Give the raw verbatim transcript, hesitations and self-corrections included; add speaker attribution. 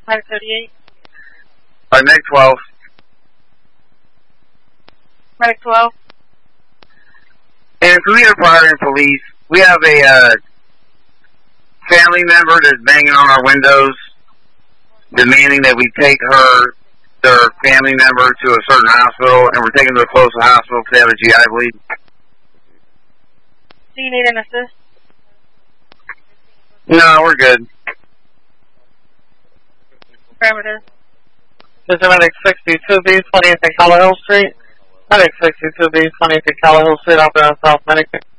Speaker 1: Medic thirty-eight.
Speaker 2: Alright, Medic twelve.
Speaker 1: Medic twelve.
Speaker 2: And if we have fire and police, we have a uh, family member that's banging on our windows, demanding that we take her, their family member, to a certain hospital, and we're taking them to a closer hospital because they have a G I bleed.
Speaker 1: Do you need an assist?
Speaker 2: No, we're good.
Speaker 1: Parameter.
Speaker 3: This is Medic sixty-two B, twentieth and Calla Hill Street. Medic sixty-two B, twentieth and Calla Hill Street, operator South Medic.